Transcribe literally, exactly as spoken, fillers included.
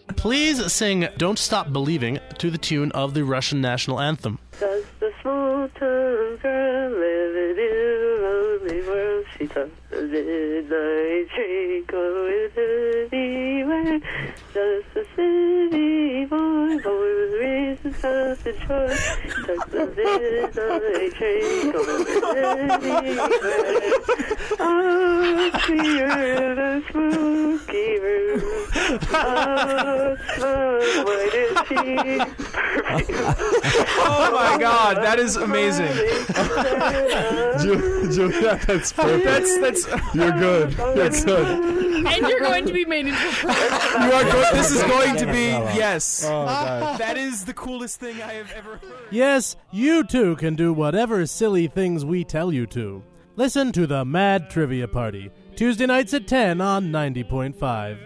Please sing Don't Stop Believing to the tune of the Russian national anthem. Does the small town girl live in a lonely world? She does the midnight train going anywhere. Does the city boy, boy with reason, self and choice? Does the midnight train going anywhere? Oh, clear the spooky room. Oh, smell, what is she? Oh my God, that is amazing. Julia, that's perfect. That's that's. You're good. That's good. And you're going to be made into a pro. You are go- this is going to be yes. Oh, God. That is the coolest thing I have ever heard. Yes, you too can do whatever silly things we tell you to. Listen to the Mad Trivia Party, Tuesday nights at ten on ninety point five.